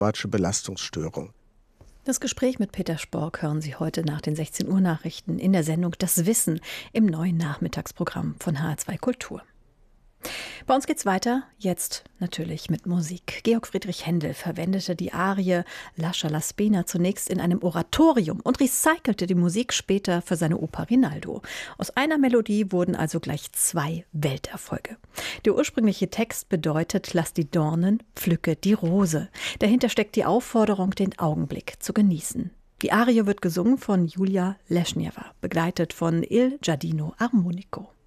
Belastungsstörung. Das Gespräch mit Peter Spork hören Sie heute nach den 16 Uhr Nachrichten in der Sendung Das Wissen im neuen Nachmittagsprogramm von HR2 Kultur. Bei uns geht's weiter, jetzt natürlich mit Musik. Georg Friedrich Händel verwendete die Arie Lascia la spina zunächst in einem Oratorium und recycelte die Musik später für seine Oper Rinaldo. Aus einer Melodie wurden also gleich 2 Welterfolge. Der ursprüngliche Text bedeutet: Lass die Dornen, pflücke die Rose. Dahinter steckt die Aufforderung, den Augenblick zu genießen. Die Arie wird gesungen von Julia Leschniewa, begleitet von Il Giardino Armonico.